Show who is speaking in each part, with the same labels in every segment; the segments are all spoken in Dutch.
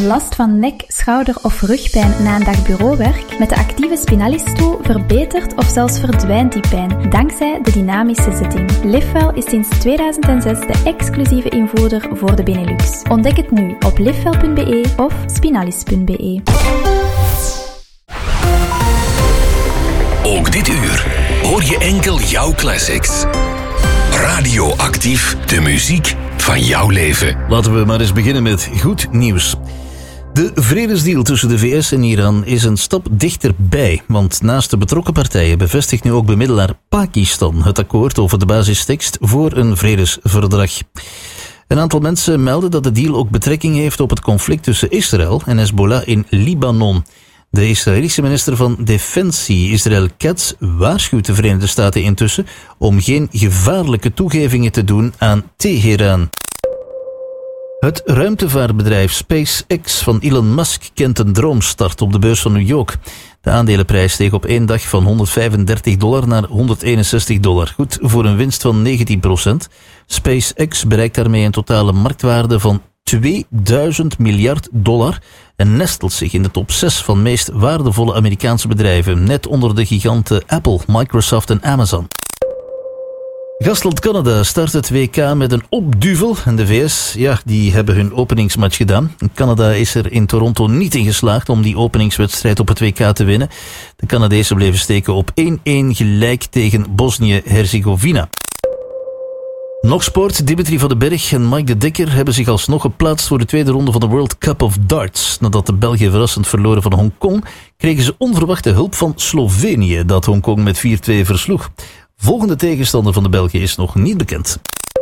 Speaker 1: Last van nek, schouder of rugpijn na een dag bureauwerk? Met de actieve Spinalis-stoel verbetert of zelfs verdwijnt die pijn, dankzij de dynamische zitting. Livewell is sinds 2006 de exclusieve invoerder voor de Benelux. Ontdek het nu op livewell.be of spinalis.be.
Speaker 2: Ook dit uur hoor je enkel jouw classics. Radioactief, de muziek van jouw leven.
Speaker 3: Laten we maar eens beginnen met goed nieuws. De vredesdeal tussen de VS en Iran is een stap dichterbij, want naast de betrokken partijen bevestigt nu ook bemiddelaar Pakistan het akkoord over de basistekst voor een vredesverdrag. Een aantal mensen melden dat de deal ook betrekking heeft op het conflict tussen Israël en Hezbollah in Libanon. De Israëlische minister van Defensie, Israel Katz, waarschuwt de Verenigde Staten intussen om geen gevaarlijke toegevingen te doen aan Teheran. Het ruimtevaartbedrijf SpaceX van Elon Musk kent een droomstart op de beurs van New York. De aandelenprijs steeg op één dag van $135 naar $161. Goed voor een winst van 19%. SpaceX bereikt daarmee een totale marktwaarde van $2000 miljard en nestelt zich in de top 6 van meest waardevolle Amerikaanse bedrijven, net onder de giganten Apple, Microsoft en Amazon. Gastland Canada start het WK met een opduvel en de VS, die hebben hun openingsmatch gedaan. Canada is er in Toronto niet in geslaagd om die openingswedstrijd op het WK te winnen. De Canadezen bleven steken op 1-1 gelijk tegen Bosnië-Herzegovina. Nog sport. Dimitri van den Berg en Mike de Dekker hebben zich alsnog geplaatst voor de tweede ronde van de World Cup of Darts. Nadat de Belgen verrassend verloren van Hongkong, kregen ze onverwachte hulp van Slovenië, dat Hongkong met 4-2 versloeg. Volgende tegenstander van de Belgen is nog niet bekend.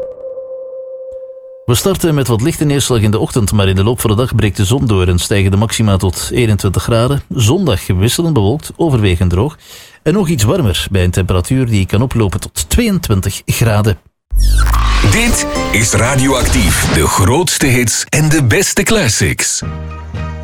Speaker 3: We starten met wat lichte neerslag in de ochtend, maar in de loop van de dag breekt de zon door en stijgen de maxima tot 21 graden. Zondag wisselend bewolkt, overwegend droog en nog iets warmer bij een temperatuur die kan oplopen tot 22 graden.
Speaker 2: Dit is Radioactief, de grootste hits en de beste classics.